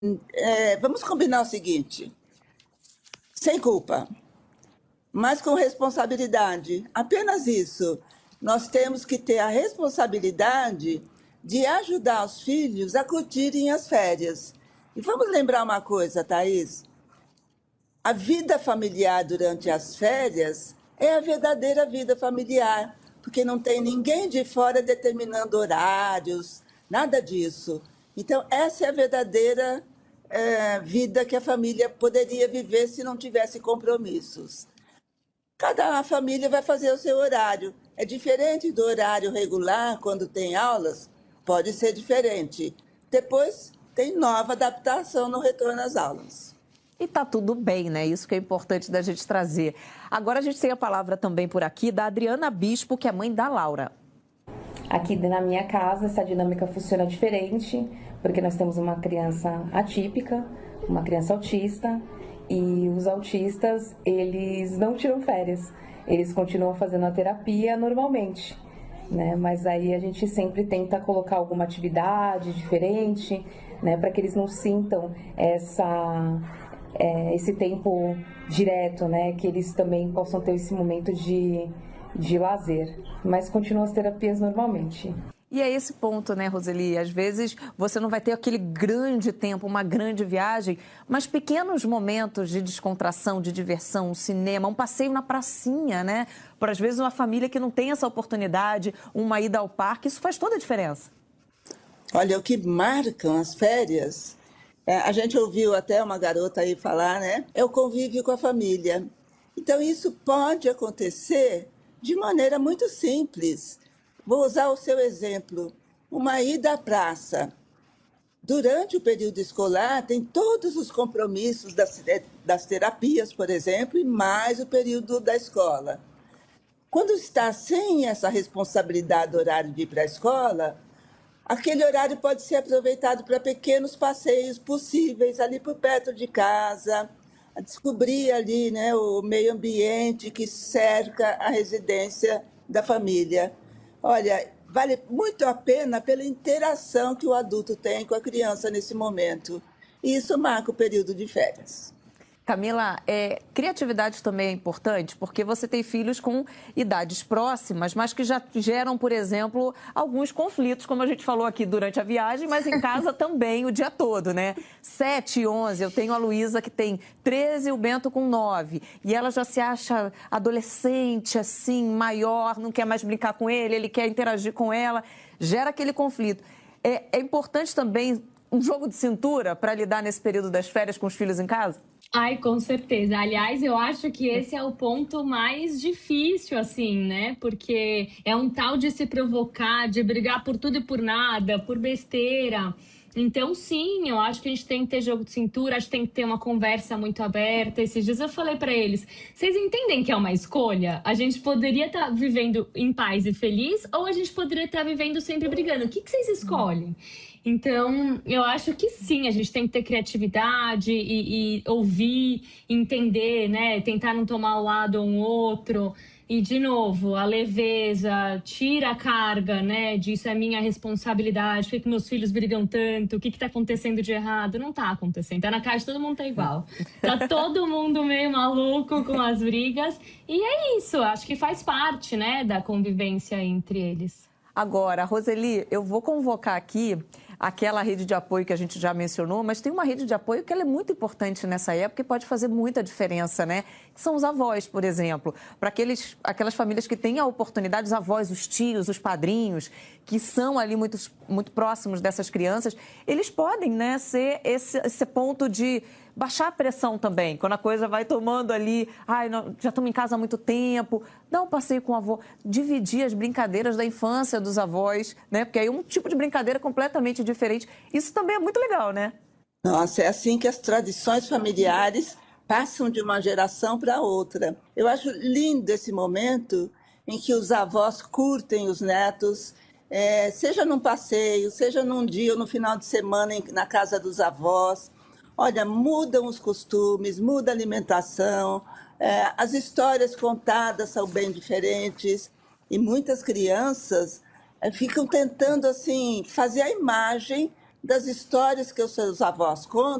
Vamos combinar o seguinte: sem culpa, mas com responsabilidade. Apenas isso. Nós temos que ter a responsabilidade de ajudar os filhos a curtirem as férias. E vamos lembrar uma coisa, Thaís: a vida familiar durante as férias é a verdadeira vida familiar, porque não tem ninguém de fora determinando horários, nada disso. Então, essa é a verdadeira vida que a família poderia viver se não tivesse compromissos. Cada família vai fazer o seu horário. É diferente do horário regular, quando tem aulas, pode ser diferente. Depois, tem nova adaptação no retorno às aulas. E tá tudo bem, né? Isso que é importante da gente trazer. Agora a gente tem a palavra também por aqui da Adriana Bispo, que é mãe da Laura. Aqui na minha casa, essa dinâmica funciona diferente, porque nós temos uma criança atípica, uma criança autista, e os autistas, eles não tiram férias, eles continuam fazendo a terapia normalmente, né? Mas aí a gente sempre tenta colocar alguma atividade diferente, né? Para que eles não sintam esse tempo direto, né? Que eles também possam ter esse momento de lazer, mas continuam as terapias normalmente. E é esse ponto, né, Roseli? Às vezes você não vai ter aquele grande tempo, uma grande viagem, mas pequenos momentos de descontração, de diversão, um cinema, um passeio na pracinha, né? Para às vezes uma família que não tem essa oportunidade, uma ida ao parque, isso faz toda a diferença. Olha, o que marcam as férias, a gente ouviu até uma garota aí falar, né? É o convívio com a família. Então, isso pode acontecer de maneira muito simples. Vou usar o seu exemplo, uma ida à praça. Durante o período escolar, tem todos os compromissos das terapias, por exemplo, e mais o período da escola. Quando está sem essa responsabilidade do horário de ir para a escola, aquele horário pode ser aproveitado para pequenos passeios possíveis ali por perto de casa, a descobrir ali, né, o meio ambiente que cerca a residência da família. Olha, vale muito a pena pela interação que o adulto tem com a criança nesse momento. E isso marca o período de férias. Camila, criatividade também é importante, porque você tem filhos com idades próximas, mas que já geram, por exemplo, alguns conflitos, como a gente falou aqui durante a viagem, mas em casa também o dia todo, né? 7 e 11, eu tenho a Luísa que tem 13 e o Bento com 9. E ela já se acha adolescente, assim, maior, não quer mais brincar com ele quer interagir com ela, gera aquele conflito. É importante também um jogo de cintura para lidar nesse período das férias com os filhos em casa? Ai, com certeza. Aliás, eu acho que esse é o ponto mais difícil, assim, né? Porque é um tal de se provocar, de brigar por tudo e por nada, por besteira. Então, sim, eu acho que a gente tem que ter jogo de cintura, acho que tem que ter uma conversa muito aberta. Esses dias eu falei pra eles, vocês entendem que é uma escolha? A gente poderia estar vivendo em paz e feliz, ou a gente poderia estar vivendo sempre brigando. O que vocês escolhem? Então, eu acho que sim, a gente tem que ter criatividade e ouvir, entender, né? Tentar não tomar o lado um outro. E, de novo, a leveza, tira a carga, né? Disso é minha responsabilidade. Por que meus filhos brigam tanto? O que está acontecendo de errado? Não está acontecendo. Tá na casa, todo mundo tá igual. Tá todo mundo meio maluco com as brigas. E é isso, acho que faz parte, né, da convivência entre eles. Agora, Roseli, eu vou convocar aqui aquela rede de apoio que a gente já mencionou, mas tem uma rede de apoio que ela é muito importante nessa época e pode fazer muita diferença, né? Que são os avós, por exemplo. Para aquelas famílias que têm a oportunidade, os avós, os tios, os padrinhos, que são ali muito próximos dessas crianças, eles podem, né, ser esse ponto de baixar a pressão também, quando a coisa vai tomando ali, já estamos em casa há muito tempo, dá um passeio com o avô, dividir as brincadeiras da infância dos avós, né? Porque aí é um tipo de brincadeira completamente diferente. Isso também é muito legal, né? Nossa, é assim que as tradições familiares passam de uma geração para outra. Eu acho lindo esse momento em que os avós curtem os netos, seja num passeio, seja num dia ou no final de semana na casa dos avós. Olha, mudam os costumes, muda a alimentação, as histórias contadas são bem diferentes e muitas crianças ficam tentando assim fazer a imagem das histórias que os seus avós contam.